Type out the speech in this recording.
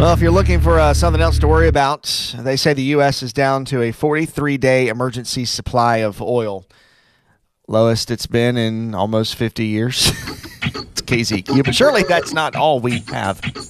Well, if you're looking for something else to worry about, they say the U.S. is down to a 43-day emergency supply of oil. Lowest it's been in almost 50 years. It's KZQ, but surely that's not all we have.